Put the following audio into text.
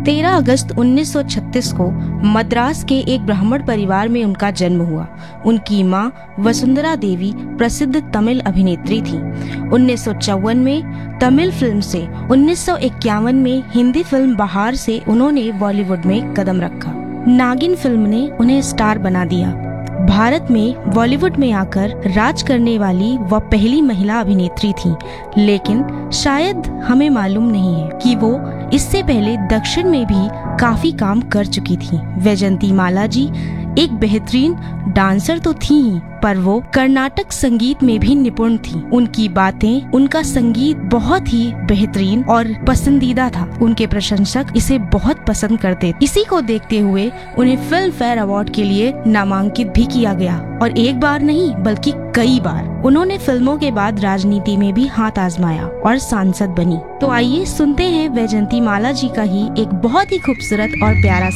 13 अगस्त 1936 को मद्रास के एक ब्राह्मण परिवार में उनका जन्म हुआ। उनकी मां वसुंधरा देवी प्रसिद्ध तमिल अभिनेत्री थी। 1954 में तमिल फिल्म से 1951 में हिंदी फिल्म बहार से उन्होंने बॉलीवुड में कदम रखा। नागिन फिल्म ने उन्हें स्टार बना दिया। भारत में बॉलीवुड में आकर राज करने वाली वह पहली महिला अभिनेत्री थी, लेकिन शायद हमें मालूम नहीं है कि वो इससे पहले दक्षिण में भी काफी काम कर चुकी थी। वैजयंती माला जी एक बेहतरीन डांसर तो थी ही, पर वो कर्नाटक संगीत में भी निपुण थी। उनकी बातें, उनका संगीत बहुत ही बेहतरीन और पसंदीदा था। उनके प्रशंसक इसे बहुत पसंद करते। इसी को देखते हुए उन्हें फिल्म फेयर अवार्ड के लिए नामांकित भी किया गया, और एक बार नहीं बल्कि कई बार। उन्होंने फिल्मों के बाद राजनीति में भी हाथ आजमाया और सांसद बनी। तो आइए सुनते हैं वैजयंती माला जी का ही एक बहुत ही खूबसूरत और प्यारा